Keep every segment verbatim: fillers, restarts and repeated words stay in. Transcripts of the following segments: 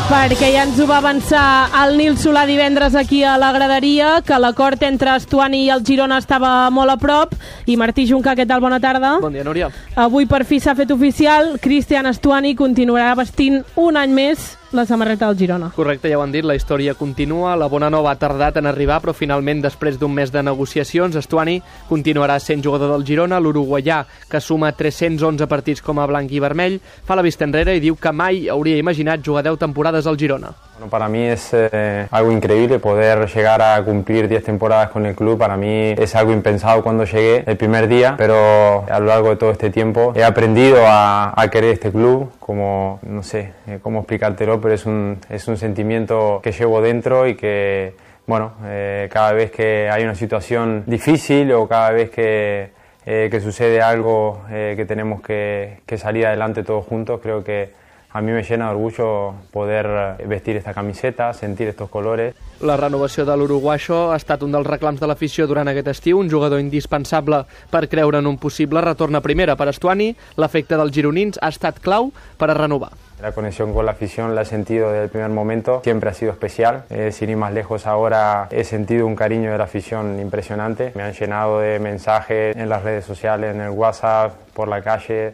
Perquè ja ens ho va avançar el Nil Solà divendres aquí a la graderia, que l'acord entre Estuani i el Girona estava molt a prop. I Martí Juncà, què tal? Bona tarda. Bon dia, Núria. Avui per fi s'ha fet oficial, Cristian Estuani continuarà vestint un any més la samarreta del Girona. Correcte, ja ho han dit, la història continua, la bona nova ha tardat en arribar, però finalment, després d'un mes de negociacions, Estuani continuarà sent jugador del Girona. L'uruguaià, que suma tres-cents onze partits com a blanc i vermell, fa la vista enrere i diu que mai hauria imaginat jugar deu temporades al Girona. Bueno, para mí es eh, algo increíble poder llegar a cumplir diez temporadas con el club. Para mí es algo impensado cuando llegué el primer día, pero a lo largo de todo este tiempo he aprendido a, a querer este club, como, no sé eh, cómo explicártelo, pero es un, es un sentimiento que llevo dentro y que, bueno, eh, cada vez que hay una situación difícil o cada vez que, eh, que sucede algo eh, que tenemos que, que salir adelante todos juntos, creo que a mi me llena d'orgullo poder vestir esta camiseta, sentir estos colores. La renovació de l'uruguaixo ha estat un dels reclams de l'afició durant aquest estiu, un jugador indispensable per creure en un possible retorn a primera per Estuani. L'efecte dels gironins ha estat clau per a renovar. La conexión con la afición la he sentido desde el primer momento, siempre ha sido especial. Eh, sin ir más lejos ahora he sentido un cariño de la afición impresionante. Me han llenado de mensajes en las redes sociales, en el WhatsApp, por la calle.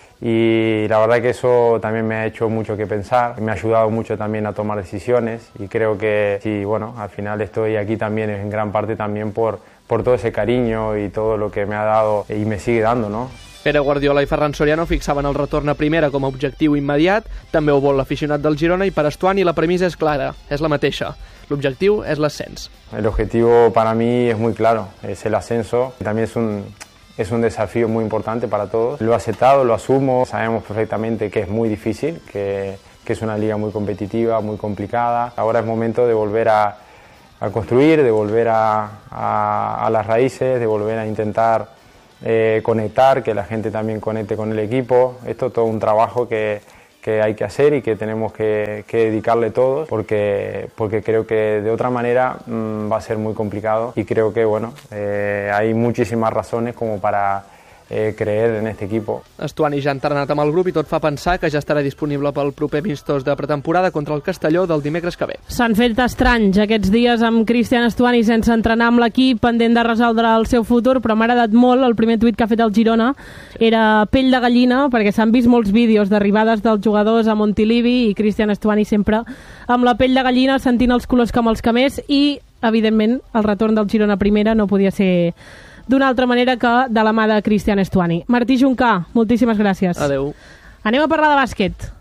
Y la verdad que eso también me ha hecho mucho que pensar, me ha ayudado mucho también a tomar decisiones y creo que sí, bueno, al final estoy aquí también en gran parte también por, por todo ese cariño y todo lo que me ha dado y me sigue dando, ¿no? Pere Guardiola i Ferran Soriano fixaven el retorn a primera com a objectiu immediat, també ho vol l'aficionat del Girona i per Estuani la premissa és clara, és la mateixa. L'objectiu és l'ascens. El objetivo para mí es muy claro, es el ascenso, también es un... Es un desafío muy importante para todos. Lo he aceptado, lo asumo. Sabemos perfectamente que es muy difícil, que, que es una liga muy competitiva, muy complicada. Ahora es momento de volver a, a construir, de volver a, a, a las raíces, de volver a intentar eh, conectar, que la gente también conecte con el equipo. Esto es todo un trabajo que, que hay que hacer y que tenemos que, que dedicarle todos porque, porque creo que de otra manera mmm, va a ser muy complicado y creo que bueno, eh, hay muchísimas razones como para eh, creer en este equipo. Estuani ja ha entrenat amb el grup i tot fa pensar que ja estarà disponible pel proper amistós de pretemporada contra el Castelló del dimecres que ve. S'han fet estranys aquests dies amb Cristian Estuani sense entrenar amb l'equip, pendent de resoldre el seu futur, però m'ha agradat molt el primer tuit que ha fet el Girona. Era pell de gallina, perquè s'han vist molts vídeos d'arribades dels jugadors a Montilivi i Cristian Estuani sempre amb la pell de gallina, sentint els colors com els camers i, evidentment, el retorn del Girona a primera no podia ser d'una altra manera que de la mà de Cristian Estuani. Martí Juncà, moltíssimes gràcies. Adeu. Anem a parlar de bàsquet.